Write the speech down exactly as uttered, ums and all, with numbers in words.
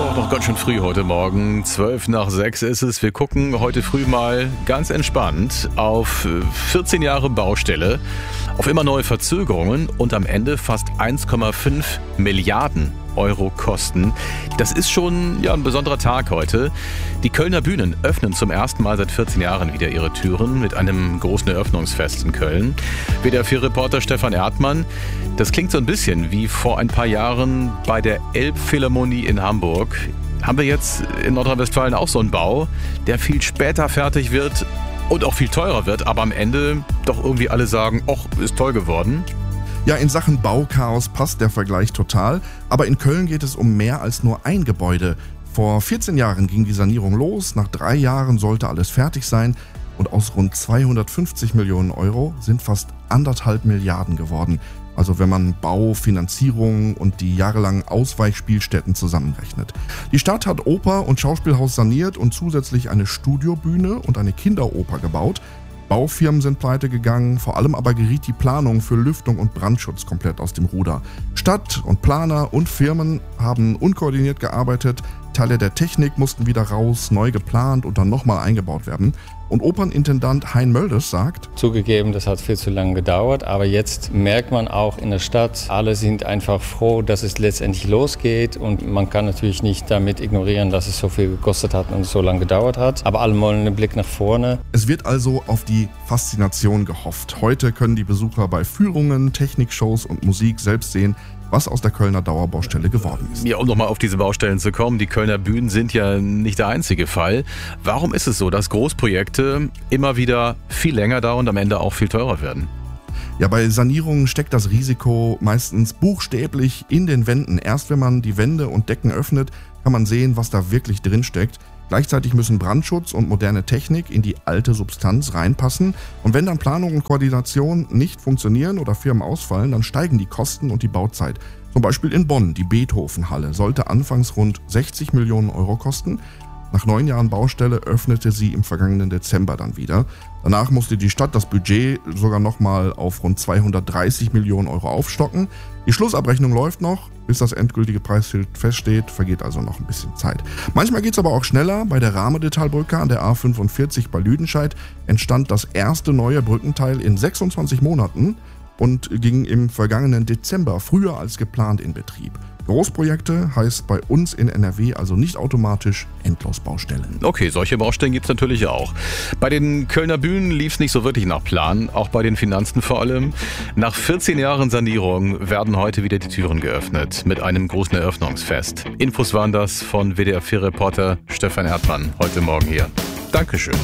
auch noch ganz schön früh heute Morgen. Zwölf nach sechs ist es. Wir gucken heute früh mal ganz entspannt auf vierzehn Jahre Baustelle, auf immer neue Verzögerungen und am Ende fast eins Komma fünf Milliarden Euro Kosten. Das ist schon ja, ein besonderer Tag heute. Die Kölner Bühnen öffnen zum ersten Mal seit vierzehn Jahren wieder ihre Türen mit einem großen Eröffnungsfest in Köln. W D R vier Reporter Stefan Erdmann. Das klingt so ein bisschen wie vor ein paar Jahren bei der Elbphilharmonie in Hamburg. Haben wir jetzt in Nordrhein-Westfalen auch so einen Bau, der viel später fertig wird und auch viel teurer wird, aber am Ende doch irgendwie alle sagen, ach, ist toll geworden. Ja, in Sachen Bauchaos passt der Vergleich total, aber in Köln geht es um mehr als nur ein Gebäude. Vor vierzehn Jahren ging die Sanierung los, nach drei Jahren sollte alles fertig sein und aus rund zweihundertfünfzig Millionen Euro sind fast anderthalb Milliarden geworden. Also wenn man Bau, Finanzierung und die jahrelangen Ausweichspielstätten zusammenrechnet. Die Stadt hat Oper und Schauspielhaus saniert und zusätzlich eine Studiobühne und eine Kinderoper gebaut. Baufirmen sind pleite gegangen, vor allem aber geriet die Planung für Lüftung und Brandschutz komplett aus dem Ruder. Stadt und Planer und Firmen haben unkoordiniert gearbeitet, Teile der Technik mussten wieder raus, neu geplant und dann nochmal eingebaut werden. Und Opernintendant Hein Möldes sagt: Zugegeben, das hat viel zu lange gedauert, aber jetzt merkt man auch in der Stadt, alle sind einfach froh, dass es letztendlich losgeht und man kann natürlich nicht damit ignorieren, dass es so viel gekostet hat und so lange gedauert hat, aber alle wollen einen Blick nach vorne. Es wird also auf die Faszination gehofft. Heute können die Besucher bei Führungen, Technikshows und Musik selbst sehen, was aus der Kölner Dauerbaustelle geworden ist. Ja, um nochmal auf diese Baustellen zu kommen, die Kölner Bühnen sind ja nicht der einzige Fall. Warum ist es so, dass Großprojekte immer wieder viel länger dauern und am Ende auch viel teurer werden? Ja, bei Sanierungen steckt das Risiko meistens buchstäblich in den Wänden. Erst wenn man die Wände und Decken öffnet, kann man sehen, was da wirklich drin steckt. Gleichzeitig müssen Brandschutz und moderne Technik in die alte Substanz reinpassen. Und wenn dann Planung und Koordination nicht funktionieren oder Firmen ausfallen, dann steigen die Kosten und die Bauzeit. Zum Beispiel in Bonn, die Beethoven-Halle, sollte anfangs rund sechzig Millionen Euro kosten. Nach neun Jahren Baustelle öffnete sie im vergangenen Dezember dann wieder. Danach musste die Stadt das Budget sogar nochmal auf rund zweihundertdreißig Millionen Euro aufstocken. Die Schlussabrechnung läuft noch. Bis das endgültige Preisschild feststeht, vergeht also noch ein bisschen Zeit. Manchmal geht es aber auch schneller. Bei der Rahmedetailbrücke an der A fünfundvierzig bei Lüdenscheid entstand das erste neue Brückenteil in sechsundzwanzig Monaten und ging im vergangenen Dezember früher als geplant in Betrieb. Großprojekte heißt bei uns in N R W also nicht automatisch Endlosbaustellen. Okay, solche Baustellen gibt es natürlich auch. Bei den Kölner Bühnen lief es nicht so wirklich nach Plan, auch bei den Finanzen vor allem. Nach vierzehn Jahren Sanierung werden heute wieder die Türen geöffnet mit einem großen Eröffnungsfest. Infos waren das von W D R vier Reporter Stefan Erdmann heute Morgen hier. Dankeschön.